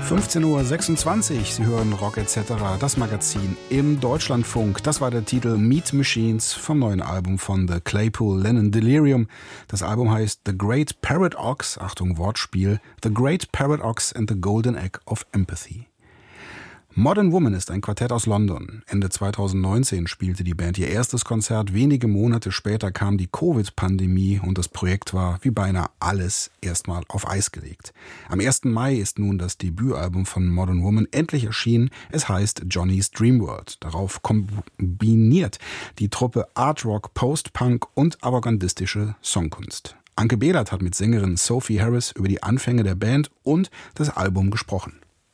15:26 Uhr, Sie hören Rock etc., das Magazin im Deutschlandfunk. Das war der Titel Meat Machines vom neuen Album von The Claypool Lennon Delirium. Das Album heißt The Great Paradox, Achtung Wortspiel, The Great Paradox and the Golden Egg of Empathy. Modern Woman ist ein Quartett aus London. Ende 2019 spielte die Band ihr erstes Konzert. Wenige Monate später kam die Covid-Pandemie und das Projekt war wie beinahe alles erstmal auf Eis gelegt. Am 1. Mai ist nun das Debütalbum von Modern Woman endlich erschienen. Es heißt Johnny's Dream World. Darauf kombiniert die Truppe Art Rock, Post-Punk und avantgardistische Songkunst. Anke Behlert hat mit Sängerin Sophie Harris über die Anfänge der Band und das Album gesprochen.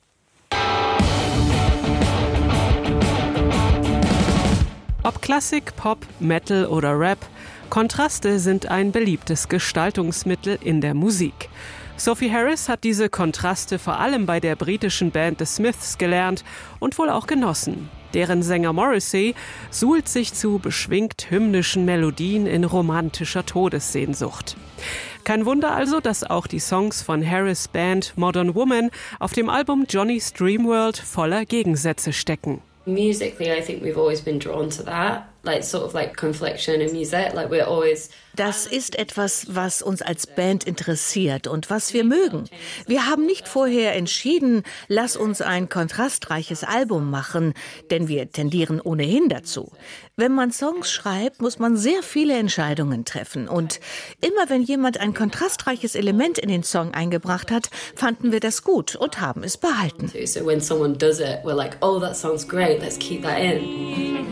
Ob Klassik, Pop, Metal oder Rap, Kontraste sind ein beliebtes Gestaltungsmittel in der Musik. Sophie Harris hat diese Kontraste vor allem bei der britischen Band The Smiths gelernt und wohl auch genossen. Deren Sänger Morrissey suhlt sich zu beschwingt hymnischen Melodien in romantischer Todessehnsucht. Kein Wunder also, dass auch die Songs von Harris' Band Modern Woman auf dem Album Johnny's Dream World voller Gegensätze stecken. Musically, I think we've always been drawn to that, like sort of like confliction in music, like we're always. Das ist etwas, was uns als Band interessiert und was wir mögen. Wir haben nicht vorher entschieden, lass uns ein kontrastreiches Album machen, denn wir tendieren ohnehin dazu. Wenn man Songs schreibt, muss man sehr viele Entscheidungen treffen. Und immer wenn jemand ein kontrastreiches Element in den Song eingebracht hat, fanden wir das gut und haben es behalten. So when someone does it, we're like, oh, that sounds great, let's keep that in.